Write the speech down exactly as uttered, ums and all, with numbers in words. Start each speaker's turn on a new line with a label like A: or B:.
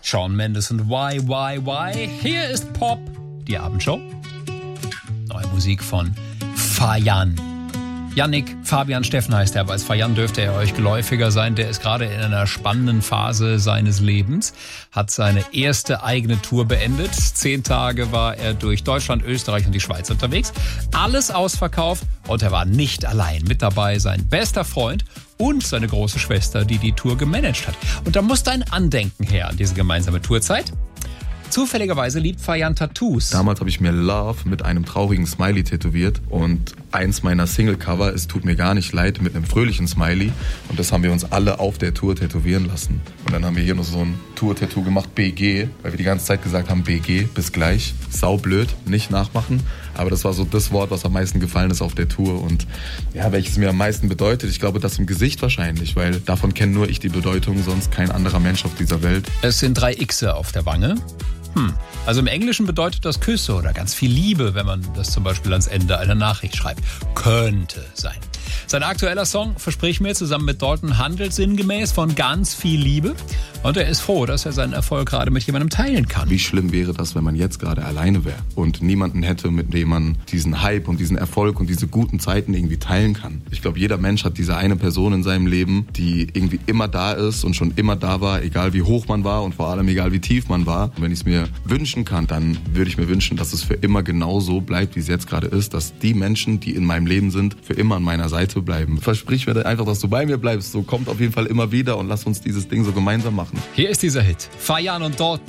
A: Shawn Mendes und Why, Why, Why. Hier ist Pop, die Abendshow. Neue Musik von Fayan. Yannick Fabian Steffen heißt er, aber als Fayan dürfte er euch geläufiger sein. Der ist gerade in einer spannenden Phase seines Lebens, hat seine erste eigene Tour beendet. Zehn Tage war er durch Deutschland, Österreich und die Schweiz unterwegs. Alles ausverkauft und er war nicht allein. Mit dabei sein bester Freund und seine große Schwester, die die Tour gemanagt hat. Und da musste ein Andenken her an diese gemeinsame Tourzeit. Zufälligerweise liebt Fayan Tattoos.
B: Damals habe ich mir Love mit einem traurigen Smiley tätowiert und eins meiner Single-Cover ist Tut mir gar nicht leid mit einem fröhlichen Smiley und das haben wir uns alle auf der Tour tätowieren lassen. Und dann haben wir hier noch so ein Tour-Tattoo gemacht, B G, weil wir die ganze Zeit gesagt haben, B G, bis gleich. Saublöd, nicht nachmachen, aber das war so das Wort, was am meisten gefallen ist auf der Tour und ja, welches mir am meisten bedeutet. Ich glaube, das im Gesicht wahrscheinlich, weil davon kenne nur ich die Bedeutung, sonst kein anderer Mensch auf dieser Welt.
A: Es sind drei Xe auf der Wange. Hm. Also im Englischen bedeutet das Küsse oder ganz viel Liebe, wenn man das zum Beispiel ans Ende einer Nachricht schreibt. Könnte sein. Sein aktueller Song Versprich mir zusammen mit Dalton handelt sinngemäß von ganz viel Liebe. Und er ist froh, dass er seinen Erfolg gerade mit jemandem teilen kann.
B: Wie schlimm wäre das, wenn man jetzt gerade alleine wäre und niemanden hätte, mit dem man diesen Hype und diesen Erfolg und diese guten Zeiten irgendwie teilen kann. Ich glaube, jeder Mensch hat diese eine Person in seinem Leben, die irgendwie immer da ist und schon immer da war, egal wie hoch man war und vor allem egal wie tief man war. Und wenn ich es mir wünschen kann, dann würde ich mir wünschen, dass es für immer genau so bleibt, wie es jetzt gerade ist, dass die Menschen, die in meinem Leben sind, für immer an meiner Seite bleiben. Versprich mir einfach, dass du bei mir bleibst. So kommt auf jeden Fall immer wieder und lass uns dieses Ding so gemeinsam machen.
A: Hier ist dieser Hit. Fayan und Dalton.